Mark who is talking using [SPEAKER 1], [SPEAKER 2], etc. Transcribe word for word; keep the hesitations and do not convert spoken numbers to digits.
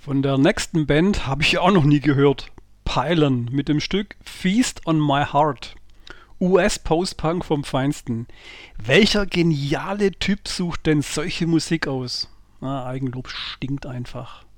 [SPEAKER 1] Von der nächsten Band habe ich auch noch nie gehört. Pylon mit dem Stück Feast on My Heart. U S-Post-Punk vom Feinsten. Welcher geniale Typ sucht denn solche Musik aus? Ah, Eigenlob stinkt einfach.